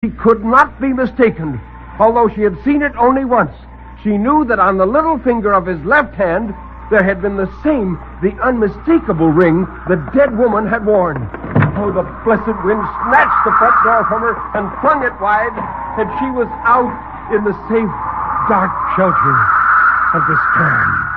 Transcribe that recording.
She could not be mistaken, although she had seen it only once. She knew that on the little finger of his left hand there had been the unmistakable ring the dead woman had worn. Oh, the blessed wind snatched the front door from her and flung it wide, and she was out in the safe, dark shelter of the storm.